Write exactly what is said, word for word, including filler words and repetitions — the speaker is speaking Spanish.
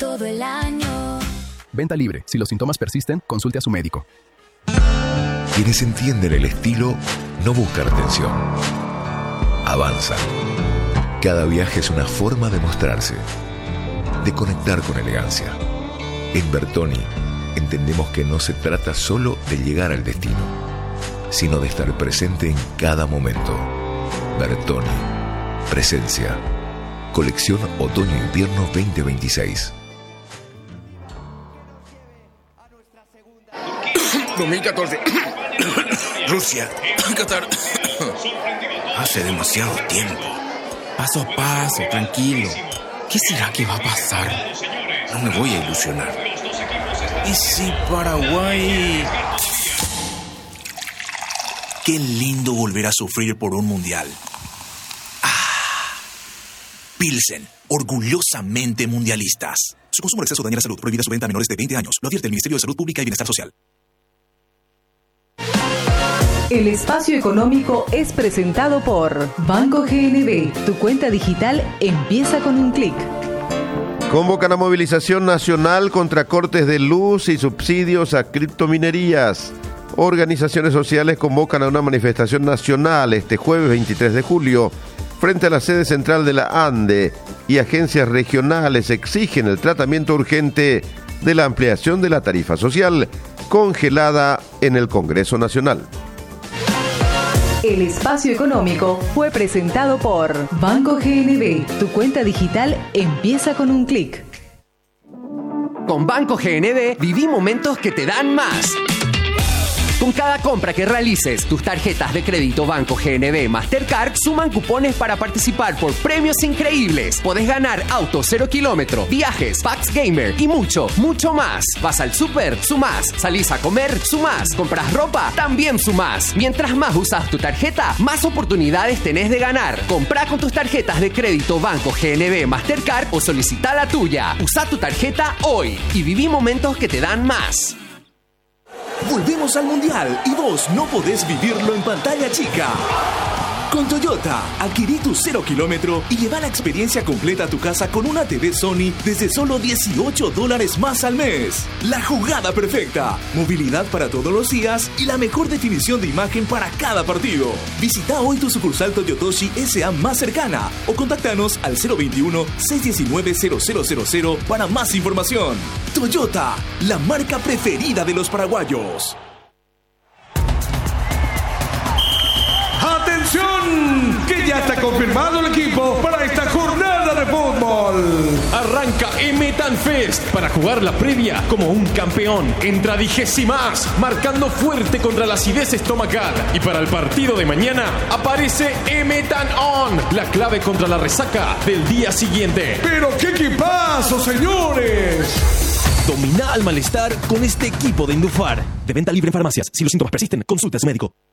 todo el año. Venta libre. Si los síntomas persisten, consulte a su médico. Quienes entienden el estilo no buscan atención. Avanzan. Cada viaje es una forma de mostrarse, de conectar con elegancia. En Bertoni entendemos que no se trata solo de llegar al destino, sino de estar presente en cada momento. Bertoni. Presencia. Colección Otoño-Invierno veinte veintiséis. dos mil catorce. Rusia. Qatar. Hace demasiado tiempo. Paso a paso, tranquilo. ¿Qué será que va a pasar? No me voy a ilusionar. ¿Y si Paraguay? Qué lindo volver a sufrir por un mundial. Ah. Pilsen, orgullosamente mundialistas. Su consumo en exceso daña la salud. Prohibida su venta a menores de veinte años. Lo advierte el Ministerio de Salud Pública y Bienestar Social. El espacio económico es presentado por Banco G N B. Tu cuenta digital empieza con un clic. Convocan a movilización nacional contra cortes de luz y subsidios a criptominerías. Organizaciones sociales convocan a una manifestación nacional este jueves veintitrés de julio frente a la sede central de la ANDE, y agencias regionales exigen el tratamiento urgente de la ampliación de la tarifa social congelada en el Congreso Nacional. El espacio económico fue presentado por Banco G N B. Tu cuenta digital empieza con un clic. Con Banco G N B viví momentos que te dan más. Con cada compra que realices, tus tarjetas de crédito Banco G N B Mastercard suman cupones para participar por premios increíbles. Podés ganar autos cero kilómetro, viajes, packs gamer y mucho, mucho más. Vas al súper, sumás. Salís a comer, sumás. Compras ropa, también sumás. Mientras más usas tu tarjeta, más oportunidades tenés de ganar. Comprá con tus tarjetas de crédito Banco G N B Mastercard o solicita la tuya. Usá tu tarjeta hoy y viví momentos que te dan más. Volvemos al Mundial y vos no podés vivirlo en pantalla chica. Con Toyota, adquirí tu cero kilómetro y lleva la experiencia completa a tu casa con una T V Sony desde solo dieciocho dólares más al mes. La jugada perfecta, movilidad para todos los días y la mejor definición de imagen para cada partido. Visita hoy tu sucursal Toyotoshi S A más cercana o contáctanos al cero veintiuno, seiscientos diecinueve, cero cero cero cero para más información. Toyota, la marca preferida de los paraguayos. ¡Atención! Que ya está confirmado el equipo para esta jornada de fútbol. Arranca Emetan Fest para jugar la previa como un campeón. Entra Digesimas, marcando fuerte contra la acidez estomacal. Y para el partido de mañana aparece Emetan On, la clave contra la resaca del día siguiente. ¡Pero qué equipazo, señores! Domina el malestar con este equipo de Indufar. De venta libre en farmacias. Si los síntomas persisten, consulta a su médico.